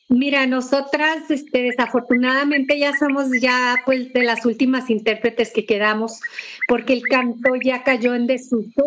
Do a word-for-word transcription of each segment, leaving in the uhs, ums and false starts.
Mira, nosotras, este, desafortunadamente ya somos ya pues de las últimas intérpretes que quedamos, porque el canto ya cayó en desuso,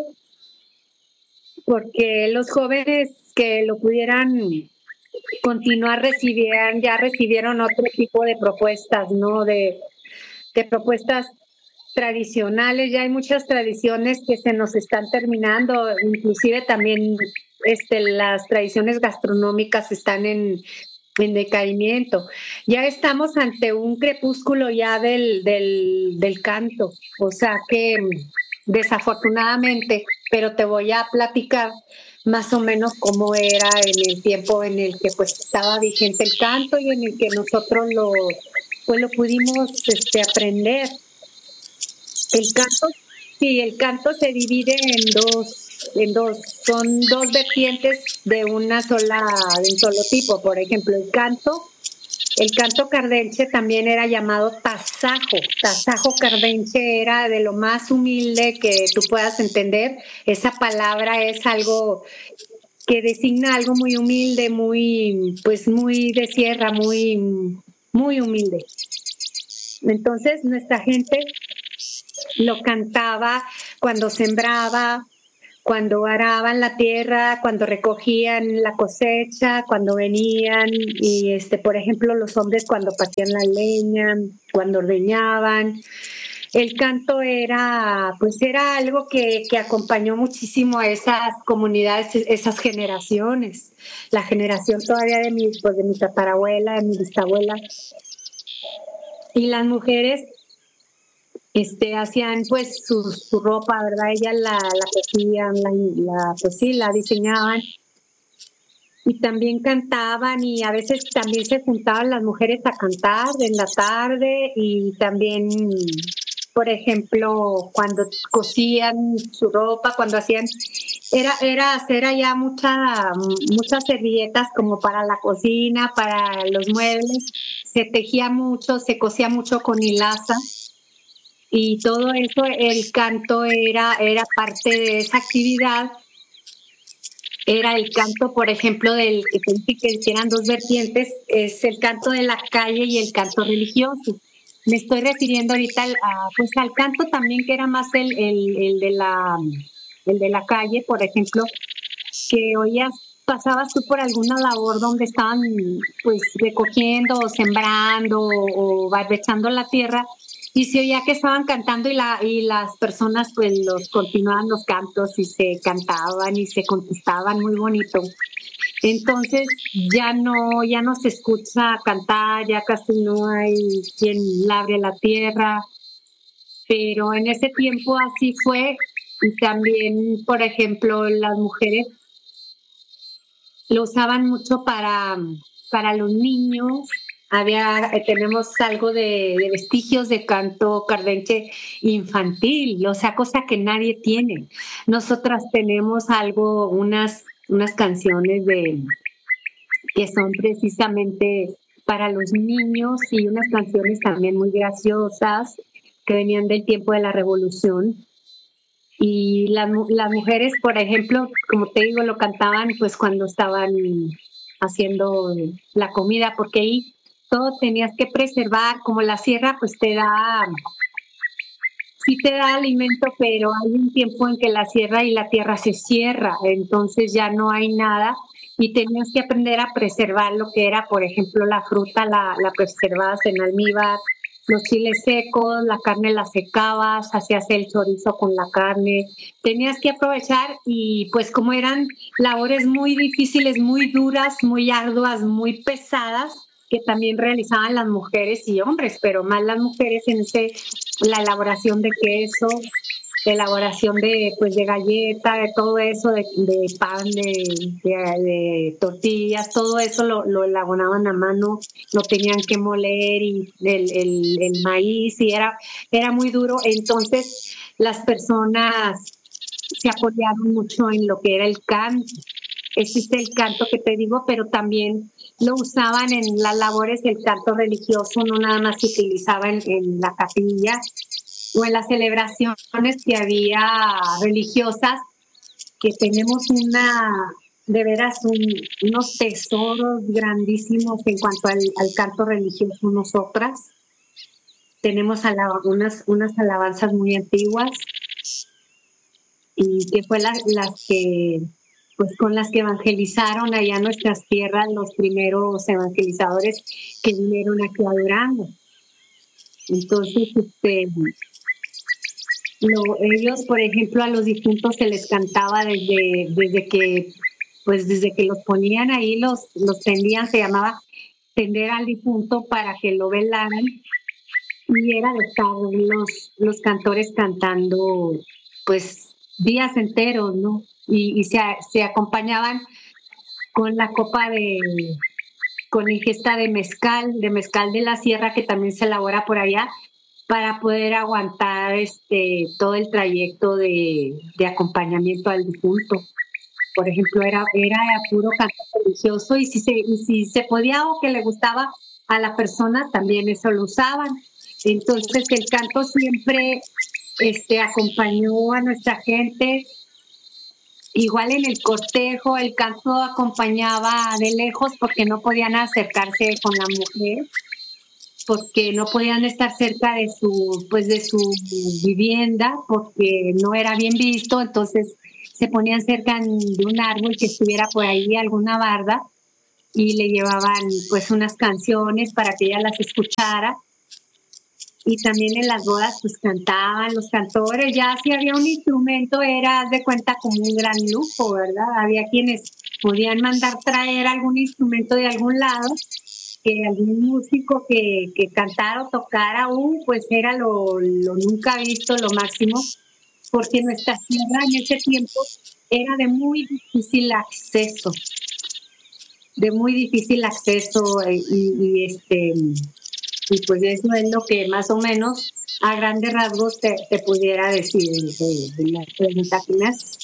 porque los jóvenes que lo pudieran continuar recibían, ya recibieron otro tipo de propuestas, ¿no? De, de propuestas tradicionales, ya hay muchas tradiciones que se nos están terminando, inclusive también este, las tradiciones gastronómicas están en, en decaimiento. Ya estamos ante un crepúsculo ya del, del, del canto, o sea que desafortunadamente, pero te voy a platicar más o menos cómo era en el tiempo en el que pues estaba vigente el canto y en el que nosotros lo pues lo pudimos este, aprender. El canto, sí, el canto se divide en dos, en dos, son dos vertientes de una sola, de un solo tipo. Por ejemplo, el canto, el canto cardenche también era llamado tasajo. Tasajo cardenche era de lo más humilde que tú puedas entender. Esa palabra es algo que designa algo muy humilde, muy, pues muy de sierra, muy, muy humilde. Entonces, nuestra gente lo cantaba cuando sembraba, cuando araban la tierra, cuando recogían la cosecha, cuando venían y este, por ejemplo, los hombres cuando partían la leña, cuando ordeñaban. El canto era, pues era algo que, que acompañó muchísimo a esas comunidades, esas generaciones. La generación todavía de mi, pues de mi tatarabuela, de mi bisabuela. Y las mujeres este, hacían pues su, su ropa, ¿verdad? Ellas la, la cosían, la, la, pues sí, la diseñaban y también cantaban y a veces también se juntaban las mujeres a cantar en la tarde y también, por ejemplo, cuando cosían su ropa, cuando hacían, era, era hacer allá mucha, muchas servilletas como para la cocina, para los muebles, se tejía mucho, se cosía mucho con hilaza y todo eso, el canto era, era parte de esa actividad, era el canto, por ejemplo, del que te dije que eran dos vertientes, es el canto de la calle y el canto religioso. Me estoy refiriendo ahorita al, a, pues al canto también que era más el, el, el, de la, el de la calle, por ejemplo, que oías, pasabas tú por alguna labor donde estaban pues recogiendo o sembrando o, o barbechando la tierra y se oía que estaban cantando y, la, y las personas pues los continuaban los cantos y se cantaban y se contestaban muy bonito. Entonces ya no, ya no se escucha cantar, ya casi no hay quien labre la tierra, pero en ese tiempo así fue y también, por ejemplo, las mujeres lo usaban mucho para, para los niños. Había, eh, tenemos algo de, de, vestigios de canto cardenche infantil, o sea, cosa que nadie tiene. Nosotras tenemos algo, unas, unas canciones de, que son precisamente para los niños y unas canciones también muy graciosas que venían del tiempo de la Revolución. Y las, las mujeres, por ejemplo, como te digo, lo cantaban pues cuando estaban haciendo la comida, porque ahí todo tenías que preservar, como la sierra pues te da, sí te da alimento, pero hay un tiempo en que la sierra y la tierra se cierra, entonces ya no hay nada y tenías que aprender a preservar lo que era, por ejemplo, la fruta, la, la preservabas en almíbar, los chiles secos, la carne la secabas, hacías el chorizo con la carne, tenías que aprovechar y pues como eran labores muy difíciles, muy duras, muy arduas, muy pesadas, que también realizaban las mujeres y hombres, pero más las mujeres en ese, la elaboración de queso, la elaboración de pues de galleta, de todo eso, de, de pan, de, de, de tortillas, todo eso lo, lo elaboraban a mano, lo tenían que moler y el, el, el maíz y era, era muy duro. Entonces las personas se apoyaron mucho en lo que era el canto. Existe el canto que te digo, pero también lo usaban en las labores del canto religioso, no nada más se utilizaba en, en la capilla o en las celebraciones que había religiosas, que tenemos una, de veras un, unos tesoros grandísimos en cuanto al, al canto religioso nosotras. Tenemos ala- unas, unas alabanzas muy antiguas y que fue la- las que, pues con las que evangelizaron allá nuestras tierras los primeros evangelizadores que vinieron aquí a Durango. Entonces, este, lo- ellos, por ejemplo, a los difuntos se les cantaba desde, desde que, pues desde que los ponían ahí, los, los tendían, se llamaba tender al difunto para que lo velaran, y era de estar los, los cantores cantando, pues, días enteros, ¿no? Y, y se, se acompañaban con la copa de, con ingesta de mezcal, de mezcal de la sierra, que también se elabora por allá, para poder aguantar este todo el trayecto de, de acompañamiento al difunto. Por ejemplo, era, era puro canto religioso, y si, se, y si se podía o que le gustaba a la persona, también eso lo usaban. Entonces el canto siempre este, acompañó a nuestra gente. Igual en el cortejo, el canto acompañaba de lejos porque no podían acercarse con la mujer, porque no podían estar cerca de su, pues de su vivienda, porque no era bien visto. Entonces se ponían cerca de un árbol que estuviera por ahí, alguna barda, y le llevaban pues unas canciones para que ella las escuchara. Y también en las bodas pues cantaban los cantores. Ya si había un instrumento era, haz de cuenta, como un gran lujo, ¿verdad? Había quienes podían mandar traer algún instrumento de algún lado, que algún músico que, que cantara o tocara, uh, pues era lo, lo nunca visto, lo máximo, porque nuestra tierra en ese tiempo era de muy difícil acceso, de muy difícil acceso, eh, y, y este y pues eso es lo que más o menos a grandes rasgos te, te pudiera decir de, de la pregunta que me haces.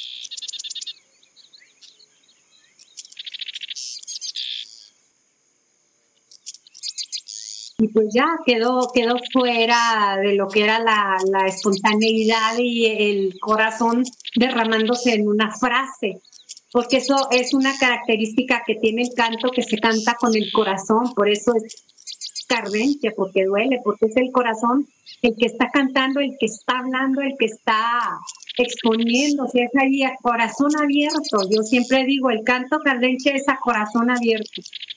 Y pues ya quedó, quedó fuera de lo que era la, la espontaneidad y el corazón derramándose en una frase, porque eso es una característica que tiene el canto, que se canta con el corazón. Por eso es cardencia, porque duele, porque es el corazón el que está cantando, el que está hablando, el que está exponiendo, o sea, es ahí a corazón abierto. Yo siempre digo, el canto cardenche es a corazón abierto.